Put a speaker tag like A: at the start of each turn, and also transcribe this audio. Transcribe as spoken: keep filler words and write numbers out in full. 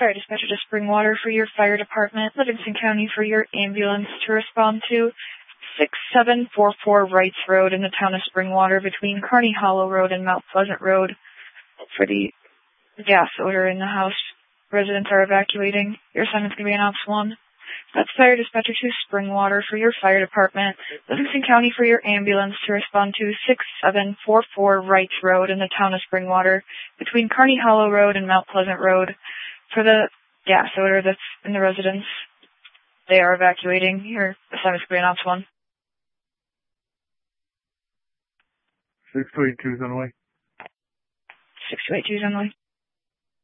A: Fire dispatcher to Springwater for your fire department, Livingston County for your ambulance to respond to six seven four four Wrights Road in the town of Springwater between Kearney Hollow Road and Mount Pleasant Road for the gas odor in the house. Residents are evacuating. Your assignment's going to be an Ops one. That's fire dispatcher to Springwater for your fire department, Livingston County for your ambulance to respond to six seven four four Wrights Road in the town of Springwater between Kearney Hollow Road and Mount Pleasant Road for the gas odor that's in the residence. They are evacuating. Your assignment's going to be an Ops one.
B: six two eight two is on the way.
A: six two eight two is on the way.